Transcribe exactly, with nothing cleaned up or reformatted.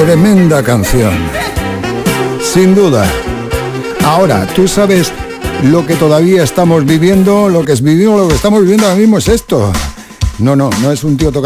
Tremenda canción. Sin duda. Ahora, tú sabes lo que todavía estamos viviendo, lo que es vivimos, lo que estamos viviendo ahora mismo es esto. No, no, no es un tío tocando